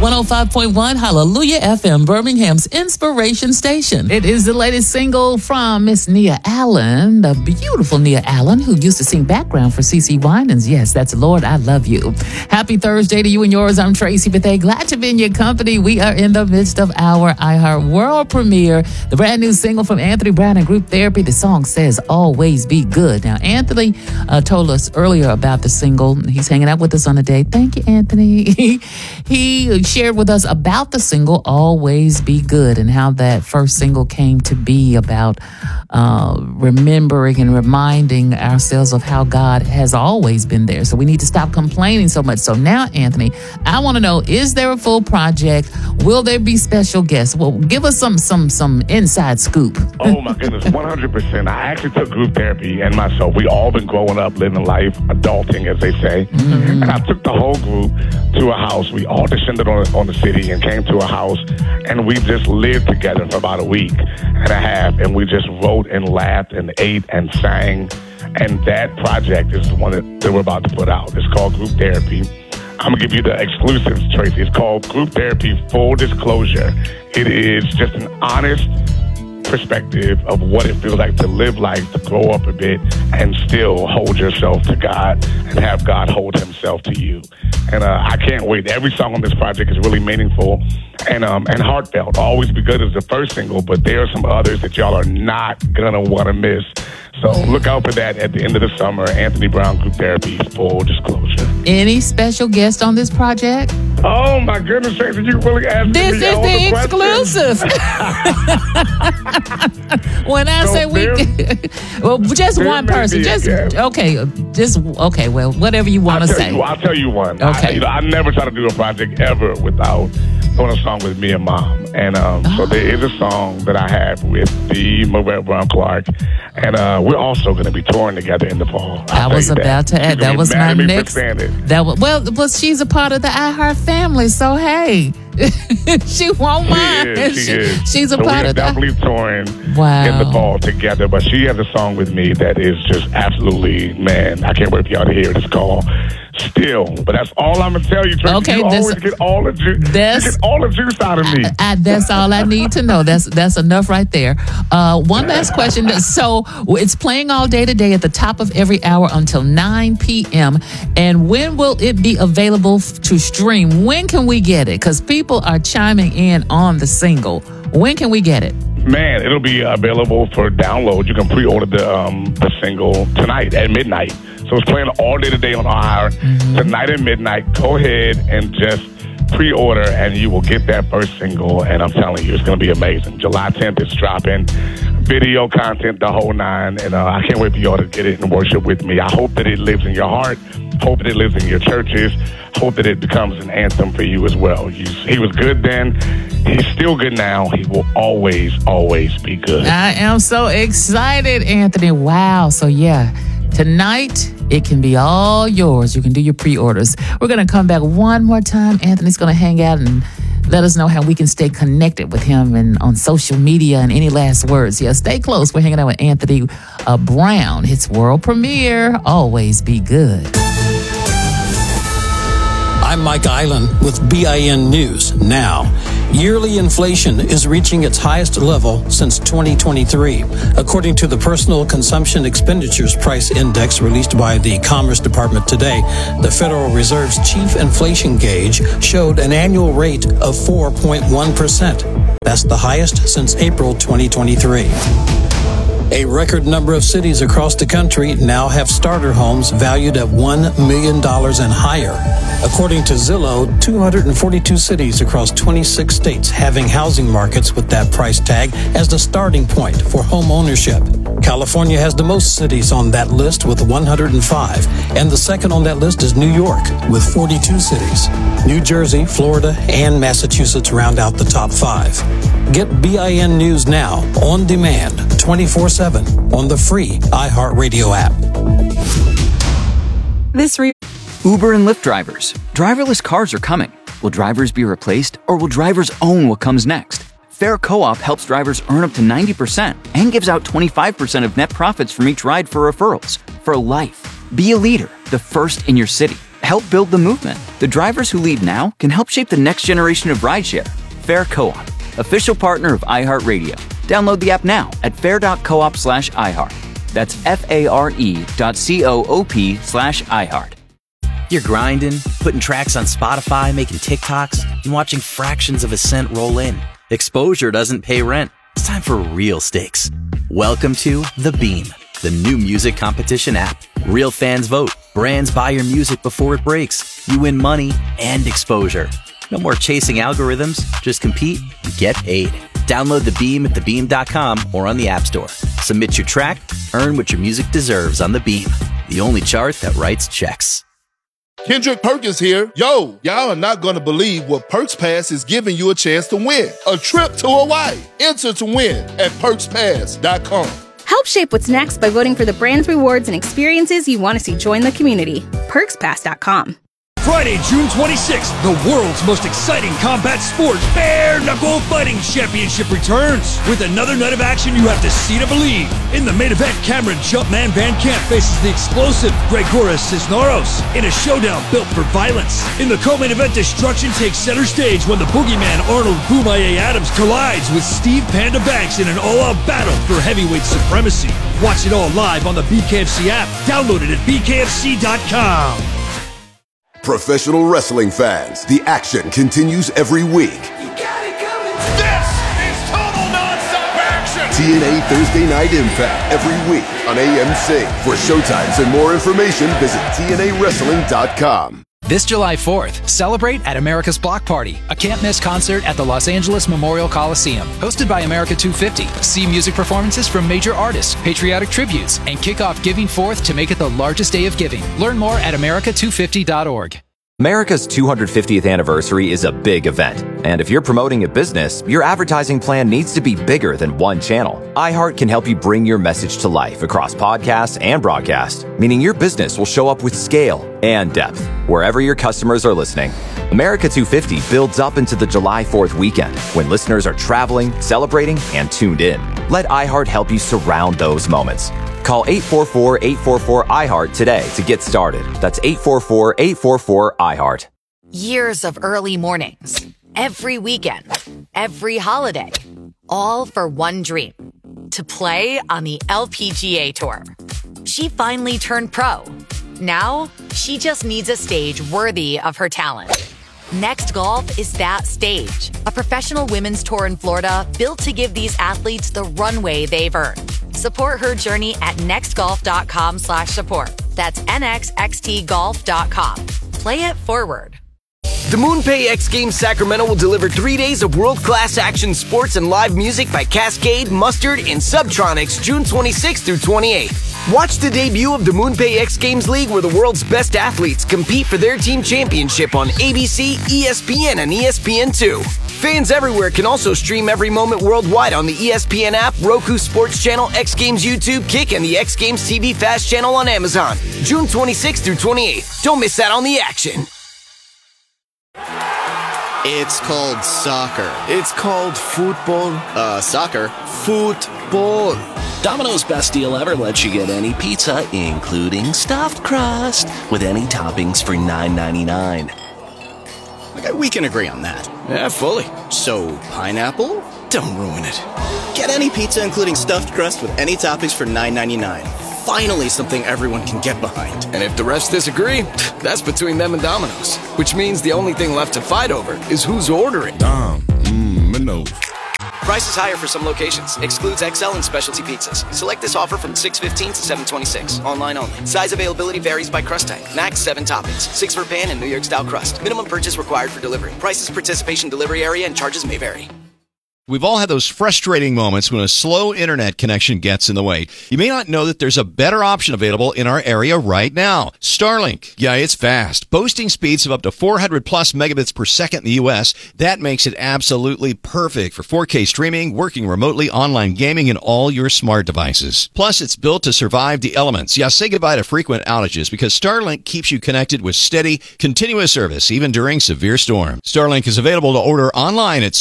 105.1 Hallelujah FM, Birmingham's inspiration station. It is the latest single from Miss Nia Allen, the beautiful Nia Allen, who used to sing background for CeCe Winans. Yes, that's Lord, I Love You. Happy Thursday to you and yours. I'm Tracy Bethea. Glad to be in your company. We are in the midst of our iHeart World premiere, the brand new single from Anthony Brown and Group Therapy. The song says, Always Be Good. Now, Anthony told us earlier about the single. He's hanging out with us on the day. Thank you, Anthony. He shared with us about the single Always Be Good and how that first single came to be, about remembering and reminding ourselves of how God has always been there. So we need to stop complaining so much. So now, Anthony, I want to know, is there a full project? Will there be special guests? Well, give us some inside scoop. Oh my goodness, 100%. I actually took Group Therapy and myself. We all been growing up, living life, adulting, as they say. Mm-hmm. And I took the whole group to a house. We all descended on the city and came to a house, and we just lived together for about a week and a half, and we just wrote and laughed and ate and sang. And that project is the one that we're about to put out. It's called Group Therapy. I'm going to give you the exclusives, Tracy. It's called Group Therapy Full Disclosure. It is just an honest perspective of what it feels like to live life, to grow up a bit, and still hold yourself to God and have God hold himself to you. And I can't wait. Every song on this project is really meaningful and heartfelt. Always Be Good is the first single, but there are some others that y'all are not going to want to miss. So look out for that at the end of the summer. Anthony Brown, Group Therapy, Full Disclosure. Any special guest on this project? Oh, my goodness, Tracy, you really asked me this is all the exclusive. When I say we, well, just one person. Okay, well, whatever you want to say. I'll tell you one. Okay. I never try to do a project ever without doing a song with me and Mom. And so there is a song that I have with the Marette Brown Clark. And we're also going to be touring together in the fall. I was about to add. That was my next. Well, she's a part of the iHeart family, so hey, she won't mind. She is. She's a part of that. We're definitely touring in the fall together. But she has a song with me that is just absolutely, man, I can't wait for y'all to hear it. It's called Still. But that's all I'm going to tell you, Tracy. Okay, you always get all the juice. You get all the juice out of me. That's all I need to know. That's enough right there. One last question. So it's playing all day today at the top of every hour until 9 p.m. And when will it be available to stream? When can we get it? Because people are chiming in on the single. When can we get it? Man, it'll be available for download. You can pre-order the single tonight at midnight. So it's playing all day today on iHeart. Mm-hmm. Tonight at midnight. Go ahead and just pre-order, and you will get that first single. And I'm telling you, it's going to be amazing. July 10th, it's dropping. Video content, the whole nine. And I can't wait for y'all to get it and worship with me. I hope that it lives in your heart. Hope that it lives in your churches. Hope that it becomes an anthem for you as well. He was good then. He's still good now. He will always, always be good. I am so excited, Anthony. Wow. So, yeah, tonight it can be all yours. You can do your pre-orders. We're going to come back one more time. Anthony's going to hang out and let us know how we can stay connected with him and on social media and any last words. Yeah, stay close. We're hanging out with Anthony Brown. It's world premiere. Always Be Good. I'm Mike Island with BIN News Now. Yearly inflation is reaching its highest level since 2023. According to the Personal Consumption Expenditures Price Index released by the Commerce Department today, the Federal Reserve's chief inflation gauge showed an annual rate of 4.1%. That's the highest since April 2023. A record number of cities across the country now have starter homes valued at $1 million and higher. According to Zillow, 242 cities across 26 states having housing markets with that price tag as the starting point for home ownership. California has the most cities on that list with 105, and the second on that list is New York with 42 cities. New Jersey, Florida, and Massachusetts round out the top 5. Get BIN News Now on demand 24/7 on the free iHeartRadio app. Uber and Lyft drivers. Driverless cars are coming. Will drivers be replaced, or will drivers own what comes next? Fair Co-op helps drivers earn up to 90% and gives out 25% of net profits from each ride for referrals. For life. Be a leader, the first in your city. help build the movement. The drivers who lead now can help shape the next generation of rideshare. Fair Co-op, official partner of iHeartRadio. Download the app now at fair.coop/iHeart. That's FARE.coop/iHeart. You're grinding, putting tracks on Spotify, making TikToks, and watching fractions of a cent roll in. Exposure doesn't pay rent. It's time for real stakes. Welcome to The Beam, the new music competition app. Real fans vote. Brands buy your music before it breaks. You win money and exposure. No more chasing algorithms. Just compete and get paid. Download The Beam at thebeam.com or on the App Store. Submit your track, earn what your music deserves on The Beam, the only chart that writes checks. Kendrick Perkins here. Yo, y'all are not going to believe what Perks Pass is giving you a chance to win. A trip to Hawaii. Enter to win at perkspass.com. Help shape what's next by voting for the brands, rewards, and experiences you want to see join the community. perkspass.com. Friday, June 26th, the world's most exciting combat sport, Bare Knuckle Fighting Championship returns. With another night of action you have to see to believe. In the main event, Cameron Jumpman Van Camp faces the explosive Gregoras Cisneros in a showdown built for violence. In the co-main event, destruction takes center stage when the boogeyman Arnold Boomaye Adams collides with Steve Panda Banks in an all-out battle for heavyweight supremacy. Watch it all live on the BKFC app. Download it at bkfc.com. Professional wrestling fans, the action continues every week. You got it coming. This is total nonstop action. TNA Thursday Night Impact every week on AMC. For showtimes and more information, visit TNAWrestling.com. This July 4th, celebrate at America's Block Party, a can't-miss concert at the Los Angeles Memorial Coliseum. Hosted by America 250. See music performances from major artists, patriotic tributes, and kick off Giving Forth to make it the largest day of giving. Learn more at america250.org. America's 250th anniversary is a big event, and if you're promoting a business, your advertising plan needs to be bigger than one channel. iHeart can help you bring your message to life across podcasts and broadcast, meaning your business will show up with scale and depth wherever your customers are listening. America 250 builds up into the July 4th weekend when listeners are traveling, celebrating, and tuned in. Let iHeart help you surround those moments. Call 844-844-iHeart today to get started. That's 844-844-iHeart. Years of early mornings, every weekend, every holiday, all for one dream, to play on the LPGA Tour. She finally turned pro. Now, she just needs a stage worthy of her talent. Next Golf is that stage, a professional women's tour in Florida built to give these athletes the runway they've earned. Support her journey at nextgolf.com/support. That's nxxtgolf.com. Play it forward. The MoonPay X Games Sacramento will deliver 3 days of world-class action sports and live music by Cascade, Mustard, and Subtronics June 26th through 28th. Watch the debut of the MoonPay X Games League where the world's best athletes compete for their team championship on ABC, ESPN, and ESPN2. Fans everywhere can also stream every moment worldwide on the ESPN app, Roku Sports Channel, X Games YouTube, Kick, and the X Games TV Fast Channel on Amazon. June 26th through 28th. Don't miss out on the action. It's called soccer. It's called football. Soccer. Football. Domino's best deal ever lets you get any pizza, including stuffed crust, with any toppings for $9.99. Okay, we can agree on that. Yeah, fully. So, pineapple? Don't ruin it. Get any pizza, including stuffed crust, with any toppings for $9.99. Finally, something everyone can get behind. And if the refs disagree, that's between them and Domino's. Which means the only thing left to fight over is who's ordering. Domino's. Price is higher for some locations. Excludes XL and specialty pizzas. Select this offer from 6/15 to 7/26. Online only. Size availability varies by crust type. Max 7 toppings. 6 for pan and New York style crust. Minimum purchase required for delivery. Prices, participation, delivery area, and charges may vary. We've all had those frustrating moments when a slow internet connection gets in the way. You may not know that there's a better option available in our area right now. Starlink. Yeah, it's fast. Boasting speeds of up to 400 plus megabits per second in the U.S. That makes it absolutely perfect for 4K streaming, working remotely, online gaming, and all your smart devices. Plus, it's built to survive the elements. Yeah, say goodbye to frequent outages because Starlink keeps you connected with steady, continuous service even during severe storms. Starlink is available to order online at